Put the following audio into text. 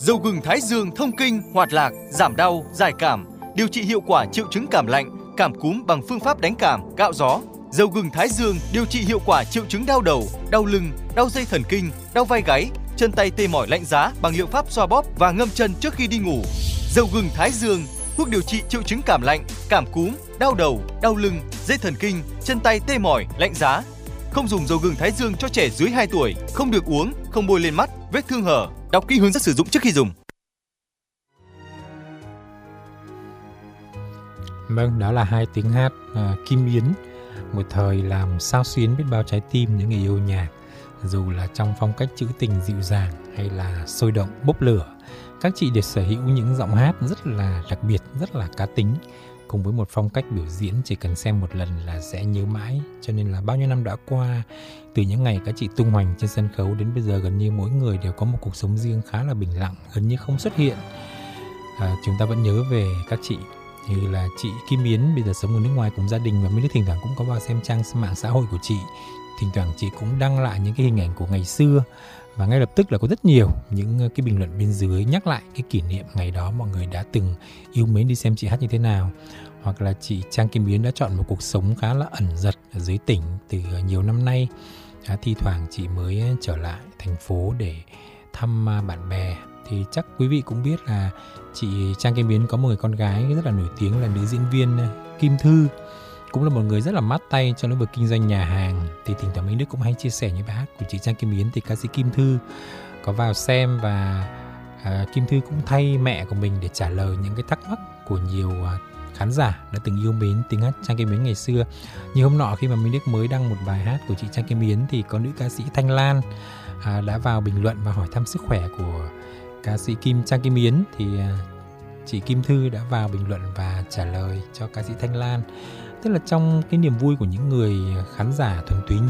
Dầu gừng Thái Dương thông kinh, hoạt lạc, giảm đau, giải cảm, điều trị hiệu quả triệu chứng cảm lạnh, cảm cúm bằng phương pháp đánh cảm, cạo gió. Dầu gừng Thái Dương điều trị hiệu quả triệu chứng đau đầu, đau lưng, đau dây thần kinh, đau vai gáy, chân tay tê mỏi lạnh giá bằng liệu pháp xoa bóp và ngâm chân trước khi đi ngủ. Dầu gừng Thái Dương, thuốc điều trị triệu chứng cảm lạnh, cảm cúm, đau đầu, đau lưng, dây thần kinh, chân tay tê mỏi, lạnh giá. Không dùng dầu gừng Thái Dương cho trẻ dưới 2 tuổi, không được uống, không bôi lên mắt, vết thương hở. Đọc kỹ hướng dẫn sử dụng trước khi dùng. Vâng, đó là hai tiếng hát Kim Yến, một thời làm xao xuyến biết bao trái tim những người yêu nhạc. Dù là trong phong cách trữ tình dịu dàng hay là sôi động bốc lửa, các chị đều sở hữu những giọng hát rất là đặc biệt, rất là cá tính, cùng với một phong cách biểu diễn chỉ cần xem một lần là sẽ nhớ mãi. Cho nên là bao nhiêu năm đã qua, từ những ngày các chị tung hoành trên sân khấu đến bây giờ, gần như mỗi người đều có một cuộc sống riêng khá là bình lặng, gần như không xuất hiện. Chúng ta vẫn nhớ về các chị như là chị Kim Yến bây giờ sống ở nước ngoài cùng gia đình, và mấy đứa thỉnh thoảng cũng có vào xem trang mạng xã hội của chị. Thỉnh thoảng chị cũng đăng lại những cái hình ảnh của ngày xưa, và ngay lập tức là có rất nhiều những cái bình luận bên dưới nhắc lại cái kỷ niệm ngày đó mọi người đã từng yêu mến đi xem chị hát như thế nào. Hoặc là chị Trang Kim Yến đã chọn một cuộc sống khá là ẩn dật ở dưới tỉnh từ nhiều năm nay. Thi thoảng chị mới trở lại thành phố để thăm bạn bè. Thì chắc quý vị cũng biết là chị Trang Kim Yến có một người con gái rất là nổi tiếng là nữ diễn viên Kim Thư, cũng là một người rất là mát tay trong lĩnh vực kinh doanh nhà hàng. Thì thỉnh thoảng mấy đứa cũng hay chia sẻ những bài hát của chị Trang Kim Yến, thì ca sĩ Kim Thư có vào xem, và Kim Thư cũng thay mẹ của mình để trả lời những cái thắc mắc của nhiều khán giả đã từng yêu mến tiếng hát Trang Kim Yến ngày xưa. Như hôm nọ khi mà Minh Đức mới đăng một bài hát của chị Trang Kim Yến thì có nữ ca sĩ Thanh Lan đã vào bình luận và hỏi thăm sức khỏe của ca sĩ Trang Kim Yến. Thì chị Kim Thư đã vào bình luận và trả lời cho ca sĩ Thanh Lan. Tức là trong cái niềm vui của những người khán giả thuần túy